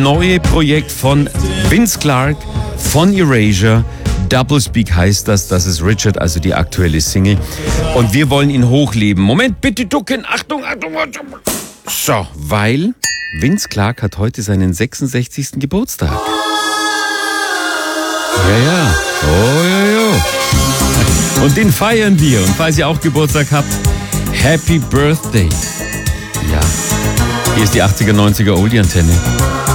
Neue Projekt von Vince Clarke von Erasure. Doublespeak heißt das. Das ist Richard, also die aktuelle Single. Und wir wollen ihn hochleben. Moment, bitte ducken. Achtung, Achtung. So, weil Vince Clarke hat heute seinen 66. Geburtstag. Ja. Oh, ja. Und den feiern wir. Und falls ihr auch Geburtstag habt, Happy Birthday. Ja. Hier ist die 80er, 90er Oldie-Antenne.